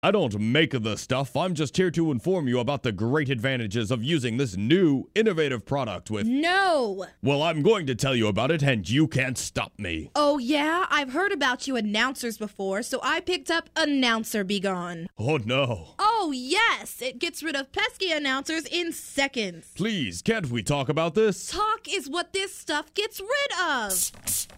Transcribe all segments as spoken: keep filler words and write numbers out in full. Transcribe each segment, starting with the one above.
I don't make the stuff. I'm just here to inform you about the great advantages of using this new, innovative product with... No! Well, I'm going to tell you about it, and you can't stop me. Oh, yeah? I've heard about you announcers before, so I picked up Announcer Be Gone. Oh, no. Oh, yes! It gets rid of pesky announcers in seconds. Please, can't we talk about this? Talk is what this stuff gets rid of.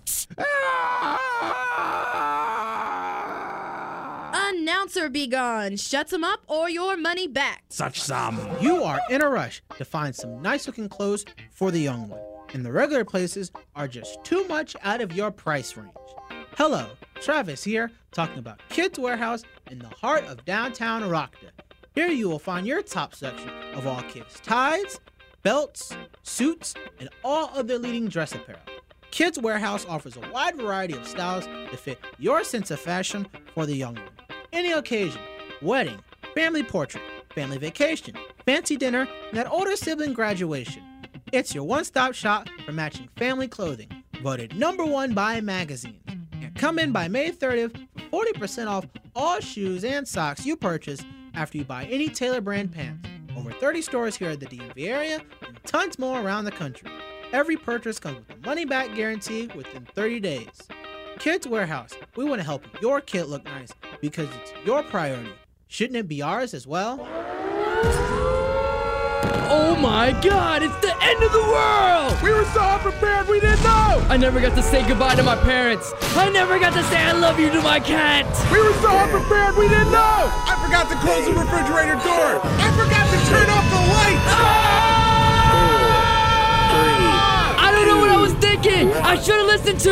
Announcer Be Gone. Shuts them up or your money back. Such some. You are in a rush to find some nice-looking clothes for the young one, and the regular places are just too much out of your price range. Hello, Travis here, talking about Kids Warehouse in the heart of downtown Orakta. Here you will find your top section of all kids' ties, belts, suits, and all other leading dress apparel. Kids Warehouse offers a wide variety of styles to fit your sense of fashion for the young one. Any occasion, wedding, family portrait, family vacation, fancy dinner, and that older sibling graduation. It's your one-stop shop for matching family clothing, voted number one by magazines. And come in by May thirtieth for forty percent off all shoes and socks you purchase after you buy any Taylor brand pants. Over thirty stores here at the D M V area and tons more around the country. Every purchase comes with a money-back guarantee within thirty days. Kids Warehouse, we want to help your kid look nice because it's your priority. Shouldn't it be ours as well? Oh my God, it's the end of the world! We were so unprepared, we didn't know! I never got to say goodbye to my parents. I never got to say I love you to my cat. We were so unprepared, we didn't know! I forgot to close the refrigerator door! I forgot to turn off the lights! Ah! I don't know what I was thinking! I should have listened to